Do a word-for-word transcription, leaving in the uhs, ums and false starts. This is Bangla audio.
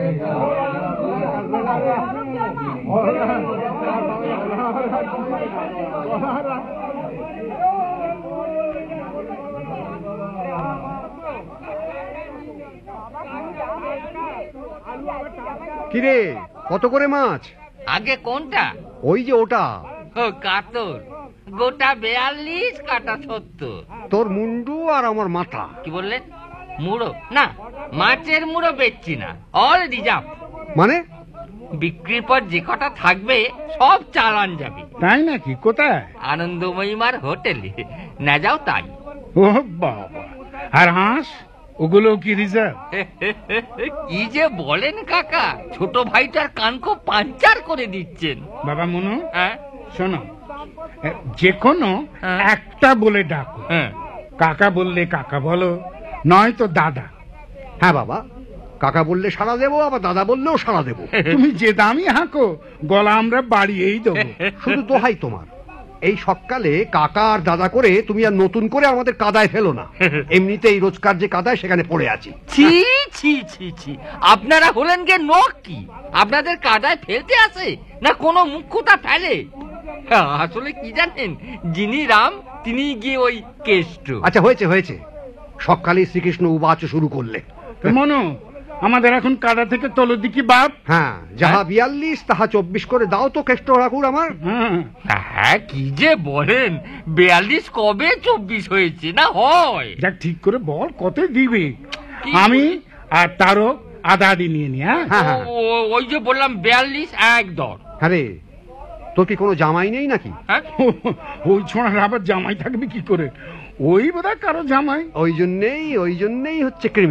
কিরে, কত করে মাছ? আগে কোনটা? ওই যে ওটা। ও কাতর, গোটা বেয়াল্লিশ, কাটা সত্তর। তোর মুন্ডু আর আমার মাথা। কি বললেন? মুড়ো না, মাছের মুড়ো বেচছি না, অল রিজার্ভ। মানে? বিক্রির পর যে কটা থাকবে সব চালান যাবে। তাই নাকি? কোথায়? আনন্দময়ীমার হোটেলে। না যাও তাই। ও বাবা, আর হাঁস ওগুলো কি রিজার্ভ? কি যে বলেন কাকা, ছোট ভাইটার কানকো পাঞ্চার করে দিচ্ছেন। বাবা মনু, হ্যাঁ শোনো, যে কোনো একটা বলে ডাকো। হ্যাঁ, কাকা বললে কাকা বলো, নয় তো দাদা। হ্যাঁ বাবা, কাকা বললে সাড়া দেবো, আবার দাদা বললেও সাড়া দেবো। তুমি যে দামি হাঁকো, গলা আমরা বাড়িয়েই দেবো। শুধু দোহাই তোমার, এই সকালে কাকা আর দাদা করে তুমি আর নতুন করে আমাদের কাদায় ফেলো না। এমনিতেই রোজকার যে কাদায় সেখানে পড়ে আছি। ছি ছি ছি ছি, আপনারা হলেন গে নখ কি? আপনাদের কাদায় ফেলতে আসে না কোনো মুখ্যটা ফেলে? আসলে কি জানেন, যিনি রাম তিনি গিয়ে ওই কেষ্ট। আচ্ছা হয়েছে হয়েছে, সকালে শ্রীকৃষ্ণ উবাচ শুরু করলে। মনু, আমাদের এখন কাদা থেকে তোলো দিকি বাপ। হ্যাঁ, যাহা বিয়াল্লিশ তাহা চব্বিশ করে দাও তো কেষ্ট ঠাকুর আমার। হ্যাঁ, কি যে বলেন, বিয়াল্লিশ কবে চব্বিশ হয়েছে না হয়? যাক, ঠিক করে বল কত দিবি। আমি আর তারও আধা আধি নিয়ে নি। হ্যাঁ, ওই যে বললাম বিয়াল্লিশ এক দর। আরে তোর কি কোনো জামাই নেই নাকি? ওই ছোঁড়ার আবার জামাই থাকবে কি করে? ওই বোধহয় কারো জামাই। ওই জন্যেই ওই জন্যেই হচ্ছে